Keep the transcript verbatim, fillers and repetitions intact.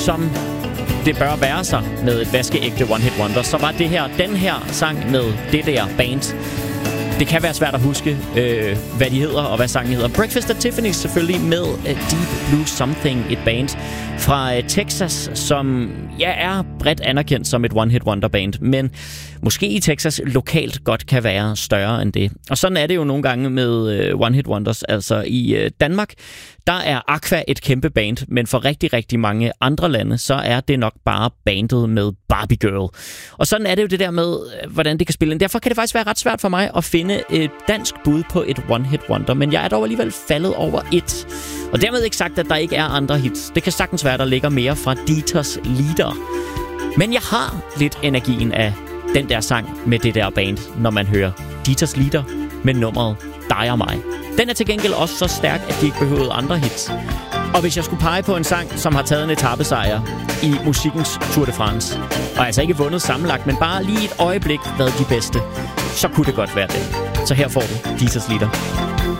som det bør være sig med et vaskeægte one-hit wonder, så var det her, den her sang med det der band. Det kan være svært at huske, øh, hvad de hedder og hvad sangen hedder. Breakfast at Tiffany's selvfølgelig med uh, Deep Blue Something, et band fra uh, Texas, som ja, er bredt anerkendt som et one-hit wonder band, men måske i Texas lokalt godt kan være større end det. Og sådan er det jo nogle gange med uh, one-hit wonders. Altså i uh, Danmark, der er Aqua et kæmpe band, men for rigtig, rigtig mange andre lande, så er det nok bare bandet med Barbie Girl. Og sådan er det jo det der med, hvordan det kan spille. Derfor kan det faktisk være ret svært for mig at finde et dansk bud på et one-hit wonder, men jeg er dog alligevel faldet over et. Og dermed ikke sagt, at der ikke er andre hits. Det kan sagtens være, der ligger mere fra Dieters Lieder. Men jeg har lidt energien af den der sang med det der band, når man hører Dieters Lieder med nummeret Dig og mig. Den er til gengæld også så stærk, at de ikke behøvede andre hits. Og hvis jeg skulle pege på en sang, som har taget en etapesejr i musikkens Tour de France, og altså ikke vundet sammenlagt, men bare lige et øjeblik været de bedste, så kunne det godt være det. Så her får du Dieters Lieder.